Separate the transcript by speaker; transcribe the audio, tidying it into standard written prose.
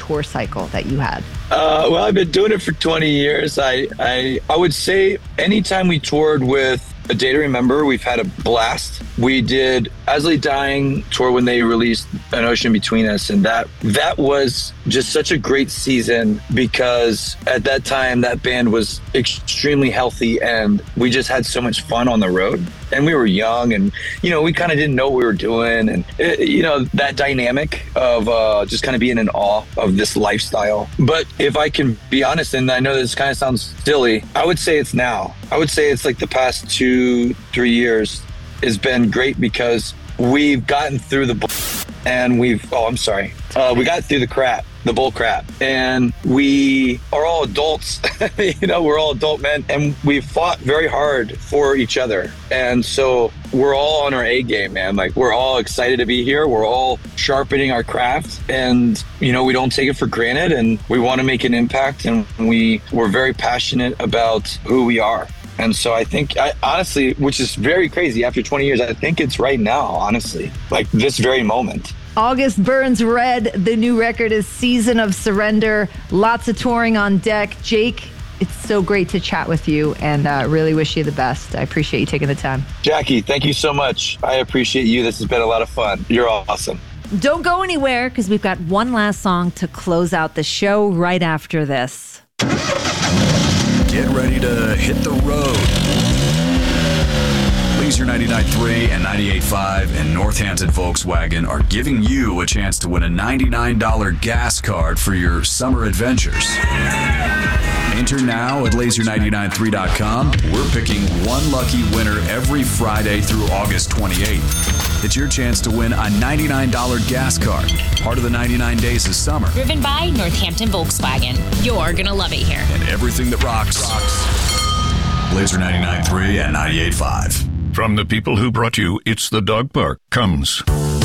Speaker 1: tour cycle that you had?
Speaker 2: Well, I've been doing it for 20 years. I would say anytime we toured with A Day to Remember, we've had a blast. We did As Lay Dying tour when they released An Ocean Between Us, and that was just such a great season because at that time that band was extremely healthy and we just had so much fun on the road. And we were young and, we kind of didn't know what we were doing. And, that dynamic of just kind of being in awe of this lifestyle. But if I can be honest, and I know this kind of sounds silly, I would say it's now. I would say it's like the past 2-3 years has been great because we've gotten through and we got through the bull crap, and we are all adults. We're all adult men, and we've fought very hard for each other. And so we're all on our A game, man. Like, we're all excited to be here. We're all sharpening our craft, and we don't take it for granted, and we want to make an impact, and we're very passionate about who we are. And so I think, honestly, which is very crazy, after 20 years, I think it's right now, honestly, like this very moment.
Speaker 1: August Burns Red. The new record is Season of Surrender. Lots of touring on deck. Jake, it's so great to chat with you, and really wish you the best. I appreciate you taking the time.
Speaker 2: Jackie, thank you so much. I appreciate you. This has been a lot of fun. You're awesome.
Speaker 1: Don't go anywhere, because we've got one last song to close out the show right after this.
Speaker 3: Get ready to hit the road. Laser 99.3 and 98.5 and Northampton Volkswagen are giving you a chance to win a $99 gas card for your summer adventures. Enter now at laser993.com. We're picking one lucky winner every Friday through August 28th. It's your chance to win a $99 gas card, part of the 99 days of summer.
Speaker 4: Driven by Northampton Volkswagen. You're going to love it here.
Speaker 3: And everything that rocks. Laser 99.3 and 98.5.
Speaker 5: From the people who brought you It's the Dog Park comes